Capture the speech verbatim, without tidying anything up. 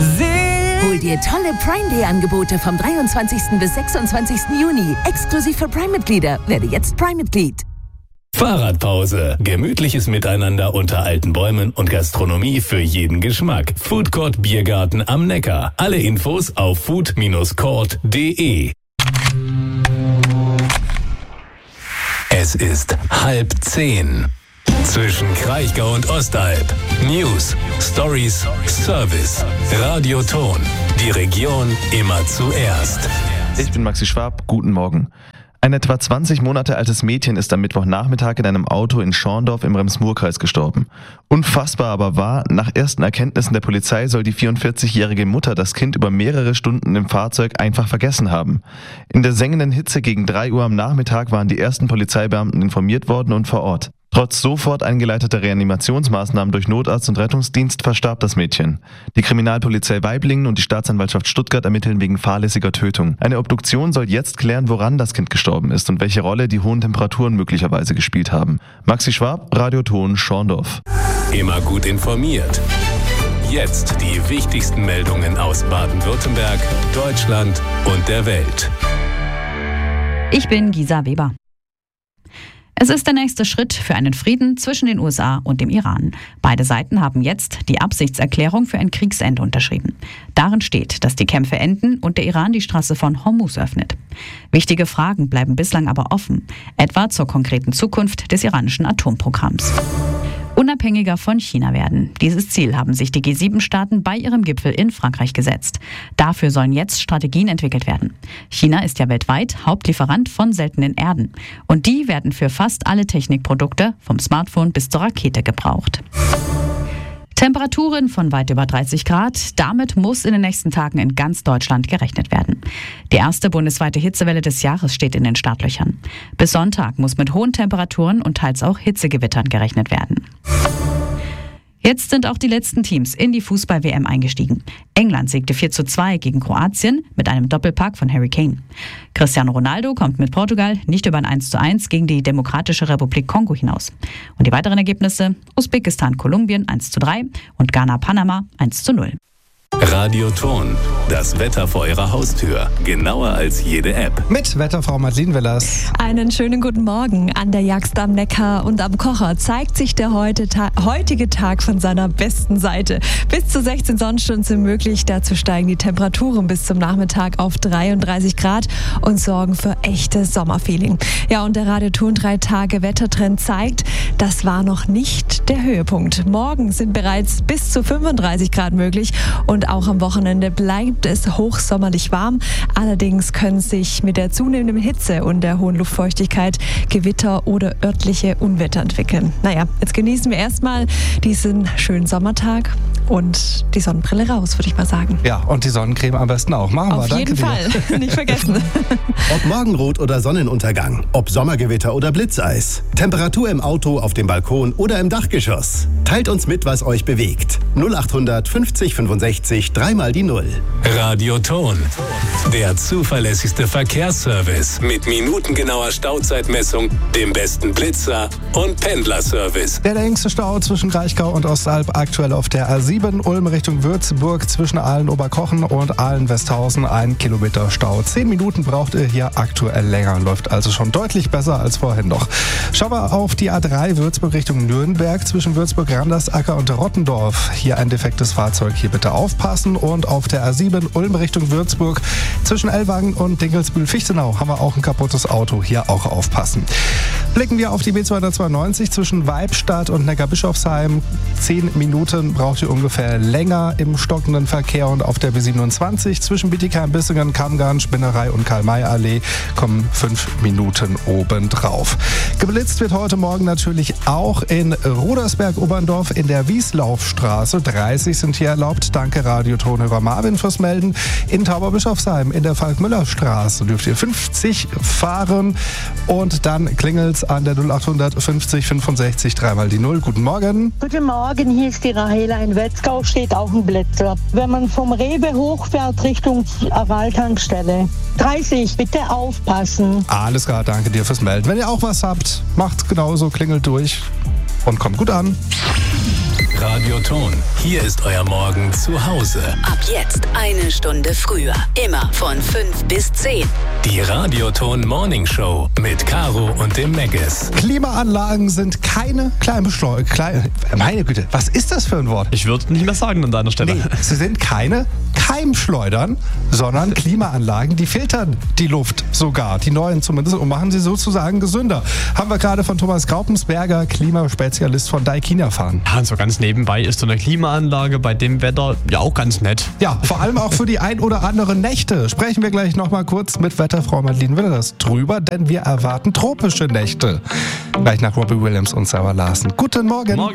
Hol dir tolle Prime Day Angebote vom dreiundzwanzigsten bis sechsundzwanzigsten Juni. Exklusiv für Prime-Mitglieder. Werde jetzt Prime-Mitglied. Fahrradpause. Gemütliches Miteinander unter alten Bäumen und Gastronomie für jeden Geschmack. Foodcourt Biergarten am Neckar. Alle Infos auf food Bindestrich court punkt de. Es ist halb zehn. Zwischen Kraichgau und Ostalb. News, Stories, Service. Radioton. Die Region immer zuerst. Ich bin Maxi Schwab. Guten Morgen. Ein etwa zwanzig Monate altes Mädchen ist am Mittwochnachmittag in einem Auto in Schorndorf im Rems-Murr-Kreis gestorben. Unfassbar aber wahr, nach ersten Erkenntnissen der Polizei soll die vierundvierzigjährige Mutter das Kind über mehrere Stunden im Fahrzeug einfach vergessen haben. In der sengenden Hitze gegen drei Uhr am Nachmittag waren die ersten Polizeibeamten informiert worden und vor Ort. Trotz sofort eingeleiteter Reanimationsmaßnahmen durch Notarzt und Rettungsdienst verstarb das Mädchen. Die Kriminalpolizei Waiblingen und die Staatsanwaltschaft Stuttgart ermitteln wegen fahrlässiger Tötung. Eine Obduktion soll jetzt klären, woran das Kind gestorben ist und welche Rolle die hohen Temperaturen möglicherweise gespielt haben. Maxi Schwab, Radioton, Schorndorf. Immer gut informiert. Jetzt die wichtigsten Meldungen aus Baden-Württemberg, Deutschland und der Welt. Ich bin Gisa Weber. Es ist der nächste Schritt für einen Frieden zwischen den U S A und dem Iran. Beide Seiten haben jetzt die Absichtserklärung für ein Kriegsende unterschrieben. Darin steht, dass die Kämpfe enden und der Iran die Straße von Hormuz öffnet. Wichtige Fragen bleiben bislang aber offen, etwa zur konkreten Zukunft des iranischen Atomprogramms. Unabhängiger von China werden. Dieses Ziel haben sich die G sieben Staaten bei ihrem Gipfel in Frankreich gesetzt. Dafür sollen jetzt Strategien entwickelt werden. China ist ja weltweit Hauptlieferant von seltenen Erden. Und die werden für fast alle Technikprodukte, vom Smartphone bis zur Rakete, gebraucht. Temperaturen von weit über dreißig Grad. Damit muss in den nächsten Tagen in ganz Deutschland gerechnet werden. Die erste bundesweite Hitzewelle des Jahres steht in den Startlöchern. Bis Sonntag muss mit hohen Temperaturen und teils auch Hitzegewittern gerechnet werden. Jetzt sind auch die letzten Teams in die Fußball-W M eingestiegen. England siegte vier zu zwei gegen Kroatien mit einem Doppelpack von Harry Kane. Cristiano Ronaldo kommt mit Portugal nicht über ein eins zu eins gegen die Demokratische Republik Kongo hinaus. Und die weiteren Ergebnisse: Usbekistan-Kolumbien eins zu drei und Ghana-Panama eins zu null. Radioton. Das Wetter vor Ihrer Haustür. Genauer als jede App. Mit Wetterfrau Madeleine Willers. Einen schönen guten Morgen. An der Jagst am Neckar und am Kocher zeigt sich der heute Ta- heutige Tag von seiner besten Seite. Bis zu sechzehn Sonnenstunden sind möglich. Dazu steigen die Temperaturen bis zum Nachmittag auf dreiunddreißig Grad und sorgen für echtes Sommerfeeling. Ja, und der Radioton drei Tage Wettertrend zeigt, das war noch nicht der Höhepunkt. Morgen sind bereits bis zu fünfunddreißig Grad möglich und auch am Wochenende bleibt es hochsommerlich warm. Allerdings können sich mit der zunehmenden Hitze und der hohen Luftfeuchtigkeit Gewitter oder örtliche Unwetter entwickeln. Naja, jetzt genießen wir erstmal diesen schönen Sommertag und die Sonnenbrille raus, würde ich mal sagen. Ja, und die Sonnencreme am besten auch. Machen wir. Auf Danke jeden dir. Fall, nicht vergessen. Ob Morgenrot oder Sonnenuntergang, ob Sommergewitter oder Blitzeis, Temperatur im Auto, auf dem Balkon oder im Dachgeschoss. Teilt uns mit, was euch bewegt. null achthundert fünfzig fünfundsechzig, dreimal die Null. Radioton. Der zuverlässigste Verkehrsservice mit minutengenauer Stauzeitmessung, dem besten Blitzer und Pendlerservice. Der längste Stau zwischen Kraichgau und Ostalb aktuell auf der A sieben, Ulm Richtung Würzburg, zwischen Aalen-Oberkochen und Aalen-Westhausen. Ein Kilometer Stau. Zehn Minuten braucht ihr hier aktuell länger. Läuft also schon deutlich besser als vorhin noch. Schauen wir auf die A drei Würzburg Richtung Nürnberg, zwischen Würzburg-Randersacker und Rottendorf. Hier ein defektes Fahrzeug. Hier bitte aufpassen. Und auf der A sieben, Ulm Richtung Würzburg, zwischen Ellwangen und Dinkelsbühl-Fichtenau haben wir auch ein kaputtes Auto. Hier auch aufpassen. Blicken wir auf die B zweihundertzweiundneunzig zwischen Weibstadt und Neckarbischofsheim. Zehn Minuten braucht ihr ungefähr länger im stockenden Verkehr. Und auf der B siebenundzwanzig zwischen Bietigheim-Bissingen, Kammgarn, Spinnerei und Karl-May-Allee kommen fünf Minuten obendrauf. Geblitzt wird heute Morgen natürlich auch in Rudersberg-Oberndorf in der Wieslaufstraße. dreißig sind hier erlaubt. Danke Radiotonhörer Marvin fürs Melden. In Tauberbischofsheim in der Falk-Müller-Straße dürft ihr fünfzig fahren. Und dann klingelt's an der null achthundert fünfzig fünfundsechzig, dreimal die Null. Guten Morgen. Guten Morgen, hier ist die Rahela in Wetzgau, steht auch ein Blitzer. Wenn man vom Rewe hochfährt Richtung Aral-Tankstelle. dreißig, bitte aufpassen. Alles klar, danke dir fürs Melden. Wenn ihr auch was habt, macht's genauso, klingelt durch und kommt gut an. Radioton. Hier ist euer Morgen zu Hause. Ab jetzt eine Stunde früher. Immer von fünf bis zehn. Die Radioton Morning Show mit Caro und dem Meggis. Klimaanlagen sind keine Kleinbeschleuniger. Klein, meine Güte, was ist das für ein Wort? Ich würde nicht mehr sagen an deiner Stelle. Nee, sie sind keine Keimschleudern, sondern Klimaanlagen, die filtern die Luft sogar, die neuen zumindest, und machen sie sozusagen gesünder. Haben wir gerade von Thomas Graupensberger, Klimaspezialist von Daikin, erfahren. Ja, und so ganz nebenbei ist so eine Klimaanlage bei dem Wetter ja auch ganz nett. Ja, vor allem auch für die ein oder anderen Nächte. Sprechen wir gleich nochmal kurz mit Wetterfrau Madeline Wilders drüber, denn wir erwarten tropische Nächte. Gleich nach Robbie Williams und Sarah Larsen. Guten Morgen. Morgen.